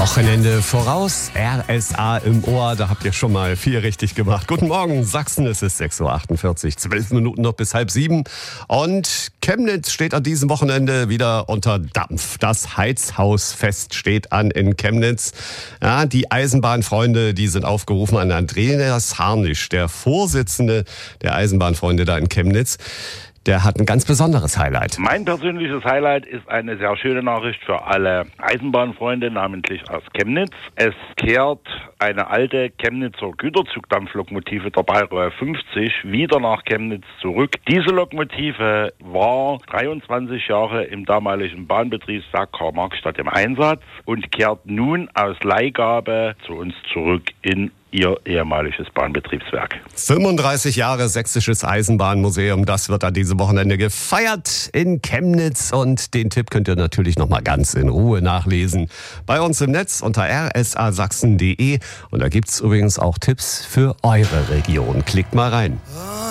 Wochenende voraus, RSA im Ohr, da habt ihr schon mal 4 richtig gemacht. Guten Morgen, Sachsen, es ist 6.48 Uhr, 12 Minuten noch bis 6:30. Und Chemnitz steht an diesem Wochenende wieder unter Dampf. Das Heizhausfest steht an in Chemnitz. Ja, die Eisenbahnfreunde, die sind aufgerufen an Andreas Harnisch, der Vorsitzende der Eisenbahnfreunde da in Chemnitz. Der hat ein ganz besonderes Highlight. Mein persönliches Highlight ist eine sehr schöne Nachricht für alle Eisenbahnfreunde, namentlich aus Chemnitz. Es kehrt eine alte Chemnitzer Güterzugdampflokomotive der Bayreuth 50 wieder nach Chemnitz zurück. Diese Lokomotive war 23 Jahre im damaligen Bahnbetriebswerk Karl-Marx-Stadt im Einsatz und kehrt nun aus Leihgabe zu uns zurück in ihr ehemaliges Bahnbetriebswerk. 35 Jahre Sächsisches Eisenbahnmuseum, das wird an diesem Wochenende gefeiert in Chemnitz. Und den Tipp könnt ihr natürlich noch mal ganz in Ruhe nachlesen bei uns im Netz unter rsasachsen.de. Und da gibt's übrigens auch Tipps für eure Region. Klickt mal rein.